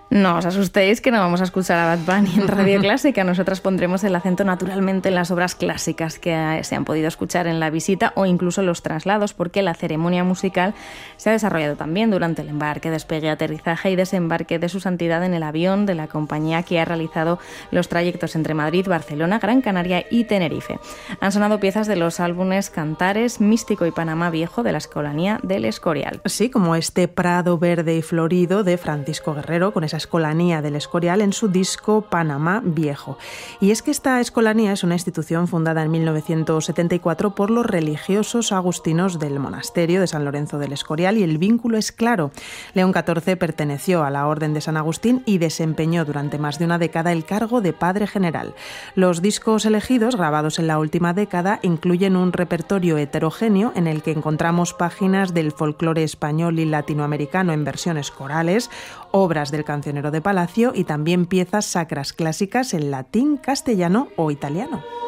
No os asustéis que no vamos a escuchar a Bad Bunny en Radio Clásica. Nosotras pondremos el acento naturalmente en las obras clásicas que se han podido escuchar en la visita o incluso los traslados, porque la ceremonia musical se ha desarrollado también durante el embarque, despegue, aterrizaje y desembarque de su santidad en el avión de la compañía que ha realizado los trayectos entre Madrid, Barcelona, Gran Canaria y Tenerife. Han sonado piezas de los álbumes Cantares, Místico y Panamá Viejo de la Escolanía del Escorial. Sí, como este Prado Verde y Florido de Francisco Guerrero, con esa Escolanía del Escorial en su disco Panamá Viejo. Y es que esta Escolanía es una institución fundada en 1974 por los religiosos agustinos del monasterio de San Lorenzo del Escorial, y el vínculo es claro. León XIV perteneció a la Orden de San Agustín y desempeñó durante más de una década el cargo de padre general. Los discos elegidos, grabados en la última década, incluyen un repertorio heterogéneo en el que encontramos páginas del folclore español y latinoamericano en versiones corales, obras del cancionero de palacio y también piezas sacras clásicas en latín, castellano o italiano.